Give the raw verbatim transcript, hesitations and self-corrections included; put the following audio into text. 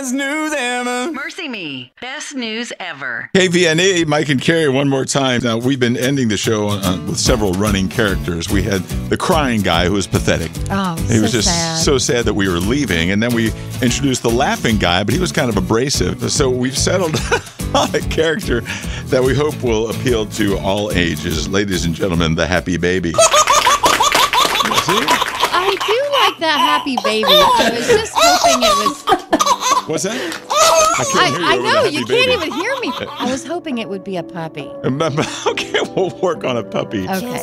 best news ever. Mercy Me, best news ever. K V N E, Mike and Carrie, one more time. Now, we've been ending the show uh, with several running characters. We had the crying guy who was pathetic. Oh, He so was just sad. so sad that we were leaving. And then we introduced the laughing guy, but he was kind of abrasive. So we've settled on a character that we hope will appeal to all ages. Ladies and gentlemen, the happy baby. See? I do like that happy baby. I was just hoping it was. What's that? I, can't I, hear you I over the know, happy you baby. can't even hear me. I was hoping it would be a puppy. Okay, we'll work on a puppy. Okay.